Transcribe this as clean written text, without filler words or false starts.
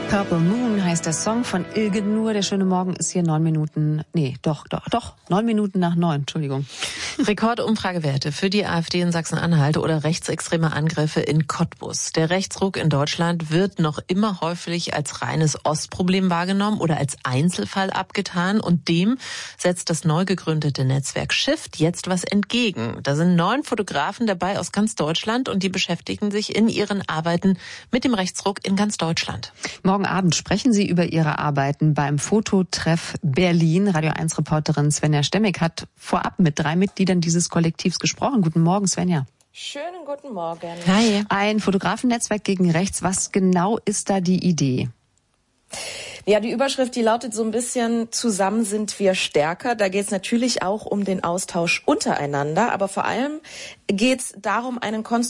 Purple Moon heißt der Song von Ilge Nur. Der schöne Morgen ist hier 9 Minuten nach 9, Entschuldigung. Rekordumfragewerte für die AfD in Sachsen-Anhalt oder rechtsextreme Angriffe in Cottbus. Der Rechtsruck in Deutschland wird noch immer häufig als reines Ostproblem wahrgenommen oder als Einzelfall abgetan. Und dem setzt das neu gegründete Netzwerk Shift jetzt was entgegen. Da sind 9 Fotografen dabei aus ganz Deutschland und die beschäftigen sich in ihren Arbeiten mit dem Rechtsruck in ganz Deutschland. Morgen Abend sprechen Sie über Ihre Arbeiten beim Fototreff Berlin. Radio 1-Reporterin Svenja Stemmig hat vorab mit 3 Mitgliedern dieses Kollektivs gesprochen. Guten Morgen, Svenja. Schönen guten Morgen. Hi. Ein Fotografennetzwerk gegen rechts. Was genau ist da die Idee? Ja, die Überschrift, die lautet so ein bisschen: Zusammen sind wir stärker. Da geht es natürlich auch um den Austausch untereinander, aber vor allem geht es darum, einen